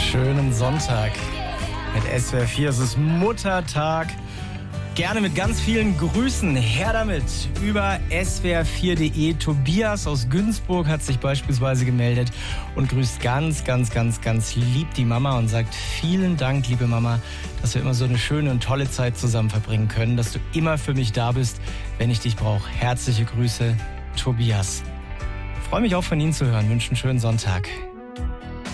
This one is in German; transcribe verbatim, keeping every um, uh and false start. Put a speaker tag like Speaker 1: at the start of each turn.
Speaker 1: Schönen Sonntag mit S W R vier. Es ist Muttertag. Gerne mit ganz vielen Grüßen. Her damit über S W R vier punkt de. Tobias aus Günzburg hat sich beispielsweise gemeldet und grüßt ganz, ganz, ganz, ganz lieb die Mama und sagt vielen Dank, liebe Mama, dass wir immer so eine schöne und tolle Zeit zusammen verbringen können, dass du immer für mich da bist, wenn ich dich brauche. Herzliche Grüße, Tobias. Freue mich auch von Ihnen zu hören. Wünsche einen schönen Sonntag.